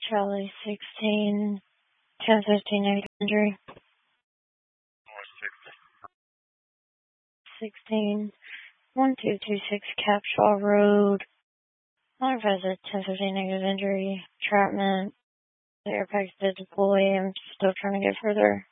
Charlie 16, 1015 negative injury. 16, 1226 Capshaw Road. Modifies a 1015 negative injury. Trapment. The air package did deploy. I'm still trying to get further